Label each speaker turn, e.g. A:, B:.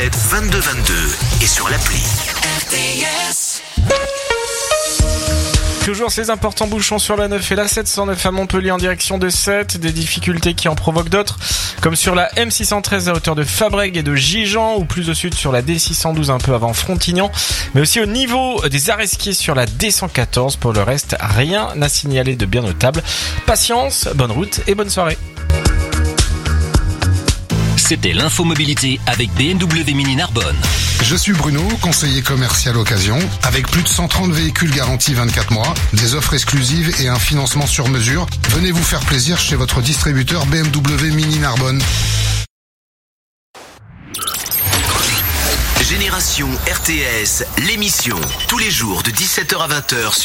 A: 22 et sur l'appli. RTS.
B: Toujours ces importants bouchons sur la 9 et la 709 à Montpellier en direction de 7. Des difficultés qui en provoquent d'autres, comme sur la M613 à hauteur de Fabrègues et de Gijan, ou plus au sud sur la D612 un peu avant Frontignan, mais aussi au niveau des Aresquiers sur la D114. Pour le reste, rien à signaler de bien notable. Patience, bonne route et bonne soirée.
C: C'était l'infomobilité avec BMW Mini Narbonne.
D: Je suis Bruno, conseiller commercial occasion. Avec plus de 130 véhicules garantis 24 mois, des offres exclusives et un financement sur mesure, venez vous faire plaisir chez votre distributeur BMW Mini Narbonne.
A: Génération RTS, l'émission, tous les jours de 17h à 20h.